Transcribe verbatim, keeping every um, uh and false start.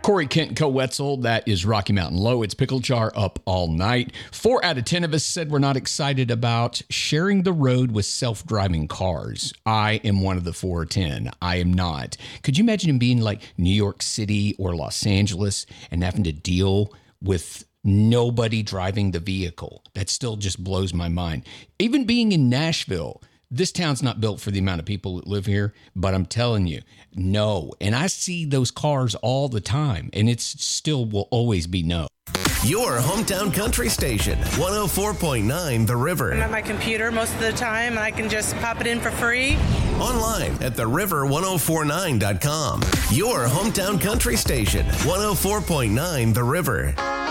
Corey Kent Co-Wetzel, that is Rocky Mountain Low. It's Pickle Jar up all night. Four out of ten of us said we're not excited about sharing the road with self-driving cars. I am one of the four or ten. I am not. Could you imagine being like New York City or Los Angeles and having to deal with nobody driving the vehicle? That still just blows my mind. Even being in Nashville, this town's not built for the amount of people that live here, but I'm telling you, no. And I see those cars all the time, and it's still will always be no. Your hometown country station, one oh four point nine The River. I'm at my computer most of the time, and I can just pop it in for free. Online at the river ten forty-nine dot com. Your hometown country station, one oh four point nine The River.